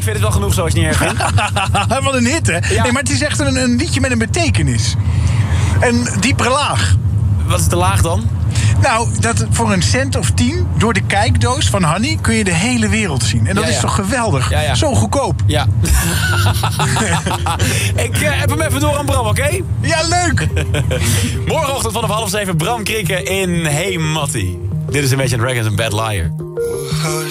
vind het wel genoeg zo als je het niet erg vindt. Wat een hit, hè? Ja. Nee, maar het is echt een liedje met een betekenis. Een diepere laag. Wat is te laag dan? Nou, dat voor een cent of 10 door de kijkdoos van Hanny kun je de hele wereld zien. En dat Ja, is ja. toch geweldig? Ja, ja. Zo goedkoop. Ja. Ik heb hem even door aan Bram, oké? Ja, leuk! Morgenochtend vanaf 6:30 Bram Krikken in Hey Mattie. Dit is Imagine Dragons en Bad Liar.